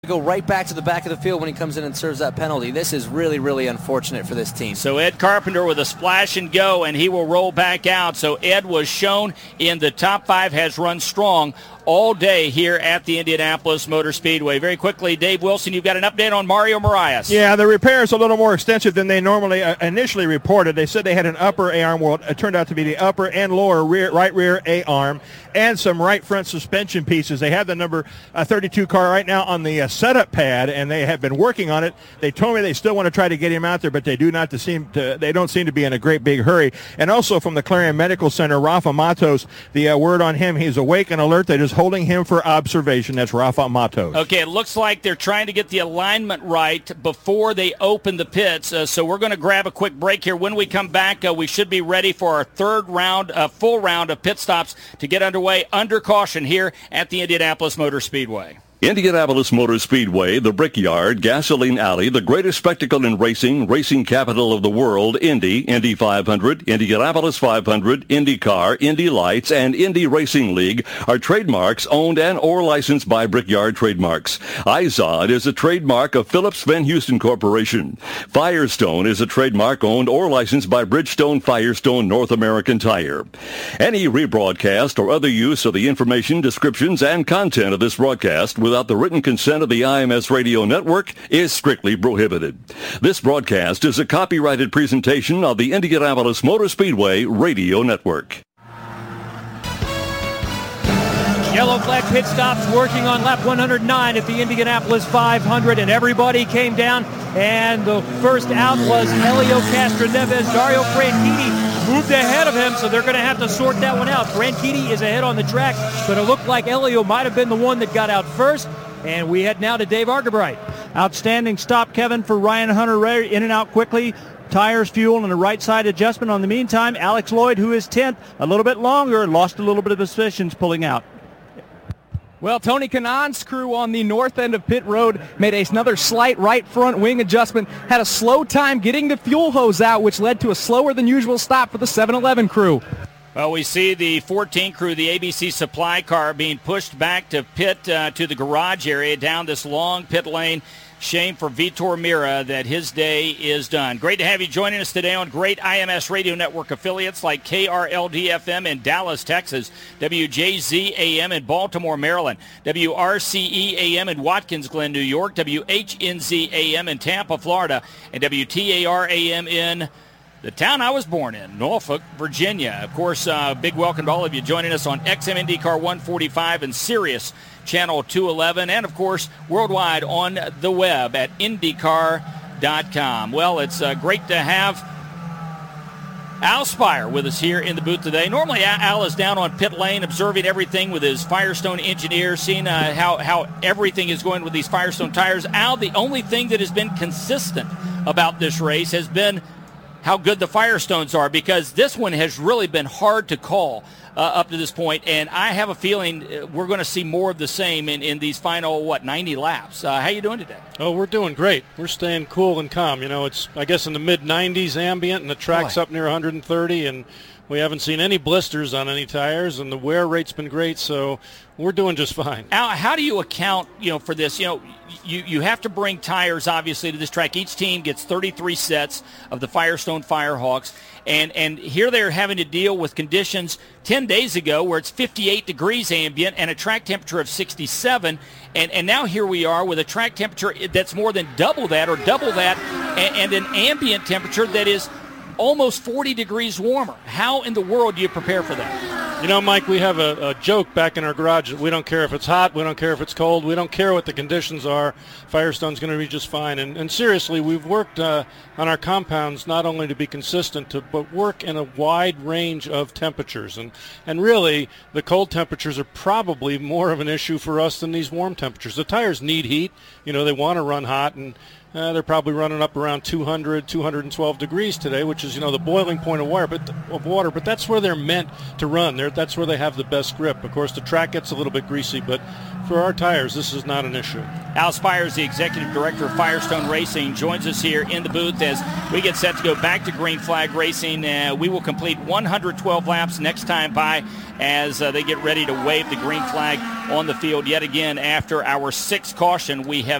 go right back to the back of the field when he comes in and serves that penalty. This is really, really unfortunate for this team. So Ed Carpenter with a splash and go, and he will roll back out. So Ed was shown in the top 5, has run strong all day here at the Indianapolis Motor Speedway. Very quickly, Dave Wilson, you've got an update on Mario Marias. Yeah, the repair is a little more extensive than they normally initially reported. They said they had an upper A-arm. Well, it turned out to be the upper and lower right rear A-arm and some right front suspension pieces. They have the number 32 car right now on the setup pad, and they have been working on it. They told me they still want to try to get him out there, but they don't seem to be in a great big hurry. And also from the Clarion Medical Center, Rafa Matos, the word on him, he's awake and alert. They just holding him for observation. That's Rafa Matos. Okay, it looks like they're trying to get the alignment right before they open the pits. So we're going to grab a quick break here. When we come back, we should be ready for our third round, full round of pit stops to get underway under caution here at the Indianapolis Motor Speedway. Indianapolis Motor Speedway, the Brickyard, Gasoline Alley, the greatest spectacle in racing, racing capital of the world, Indy 500, Indianapolis 500, IndyCar, Indy Lights, and Indy Racing League are trademarks owned and or licensed by Brickyard Trademarks. Izod is a trademark of Phillips Van Houston Corporation. Firestone is a trademark owned or licensed by Bridgestone Firestone North American Tire. Any rebroadcast or other use of the information, descriptions, and content of this broadcast without the written consent of the IMS Radio Network is strictly prohibited. This broadcast is a copyrighted presentation of the Indianapolis Motor Speedway Radio Network. Yellow flag pit stops working on lap 109 at the Indianapolis 500, and everybody came down, and the first out was Helio Castroneves. Dario Franchitti moved ahead of him, so they're going to have to sort that one out. Franchitti is ahead on the track, but it looked like Helio might have been the one that got out first, and we head now to Dave Argabright. Outstanding stop, Kevin, for Ryan Hunter-Reay, in and out quickly. Tires, fuel, and a right side adjustment. On the meantime, Alex Lloyd, who is 10th, a little bit longer, lost a little bit of positions pulling out. Well, Tony Kanaan's crew on the north end of pit road made another slight right front wing adjustment, had a slow time getting the fuel hose out, which led to a slower than usual stop for the 7-Eleven crew. Well, we see the 14 crew, the ABC supply car, being pushed back to pit to the garage area down this long pit lane. Shame for Vitor Mira that his day is done. Great to have you joining us today on great IMS Radio Network affiliates like KRLD-FM in Dallas, Texas, WJZ-AM in Baltimore, Maryland, WRCE-AM in Watkins Glen, New York, WHNZ-AM in Tampa, Florida, and WTAR-AM in the town I was born in, Norfolk, Virginia. Of course, big welcome to all of you joining us on XM IndyCar 145 and Sirius Channel 211, and, of course, worldwide on the web at IndyCar.com. Well, it's great to have Al Spire with us here in the booth today. Normally, Al is down on pit lane observing everything with his Firestone engineer, seeing how everything is going with these Firestone tires. Al, the only thing that has been consistent about this race has been how good the Firestones are, because this one has really been hard to call up to this point, and I have a feeling we're going to see more of the same in these final, 90 laps. How you doing today? Oh, we're doing great. We're staying cool and calm. You know, it's, I guess, in the mid-90s ambient, and the track's up near 130, and we haven't seen any blisters on any tires, and the wear rate's been great, so we're doing just fine. Al, how do you account, for this? You have to bring tires, obviously, to this track. Each team gets 33 sets of the Firestone Firehawks, and here they're having to deal with conditions 10 days ago where it's 58 degrees ambient and a track temperature of 67, and now here we are with a track temperature that's more than double that and an ambient temperature that is almost 40 degrees warmer. How in the world do you prepare for that? You know, Mike, we have a joke back in our garage that we don't care if it's hot, we don't care if it's cold, we don't care what the conditions are. Firestone's going to be just fine. And seriously, we've worked on our compounds not only to be consistent, but work in a wide range of temperatures. And really, the cold temperatures are probably more of an issue for us than these warm temperatures. The tires need heat. You know, they want to run hot, and They're probably running up around 200, 212 degrees today, which is, the boiling point of water. But that's where they're meant to run. That's where they have the best grip. Of course, the track gets a little bit greasy, but for our tires, this is not an issue. Al Spires, the executive director of Firestone Racing, joins us here in the booth as we get set to go back to green flag racing. We will complete 112 laps next time by as they get ready to wave the green flag on the field yet again after our sixth caution. We have